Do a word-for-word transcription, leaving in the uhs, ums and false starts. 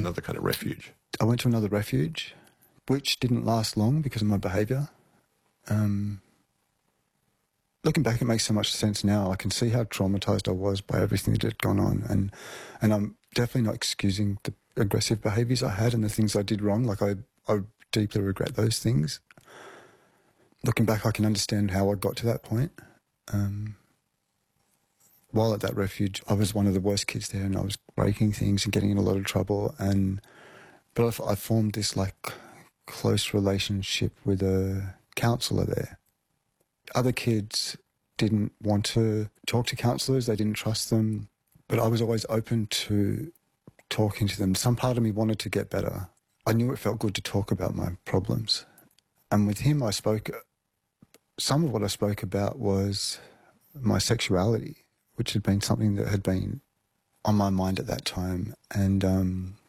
another kind of refuge. I went to another refuge, which didn't last long because of my behaviour. Um, looking back, it makes so much sense now. I can see how traumatised I was by everything that had gone on, and and I'm definitely not excusing the aggressive behaviours I had and the things I did wrong. Like, I, I deeply regret those things. Looking back, I can understand how I got to that point. Um, while at that refuge, I was one of the worst kids there, and I was breaking things and getting in a lot of trouble. And but I, I formed this like close relationship with a counsellor there. Other kids didn't want to talk to counsellors; they didn't trust them. But I was always open to talking to them. Some part of me wanted to get better. I knew it felt good to talk about my problems. And with him, I spoke. Some of what I spoke about was my sexuality, which had been something that had been on my mind at that time. And um,